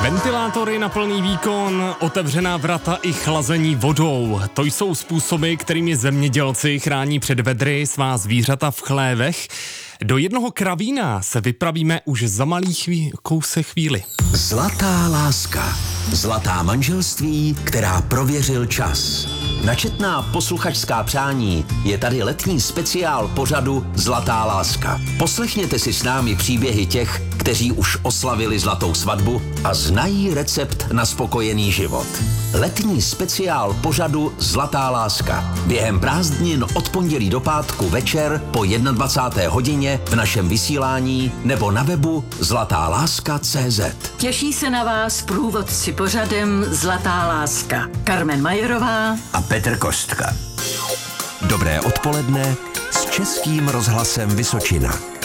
Ventilátory na plný výkon, otevřená vrata i chlazení vodou. To jsou způsoby, kterými zemědělci chrání před vedry svá zvířata v chlévech. Do jednoho kravína se vypravíme už za malý kousek chvíli. Zlatá láska. Zlatá manželství, která prověřil čas. Na četná posluchačská přání je tady letní speciál pořadu Zlatá láska. Poslechněte si s námi příběhy těch, kteří už oslavili zlatou svatbu a znají recept na spokojený život. Letní speciál pořadu Zlatá láska. Během prázdnin od pondělí do pátku večer po 21. hodině v našem vysílání nebo na webu zlatáláska.cz. Těší se na vás průvodci pořadem Zlatá láska. Carmen Majerová A Petr Kostka. Dobré odpoledne s Českým rozhlasem Vysočina.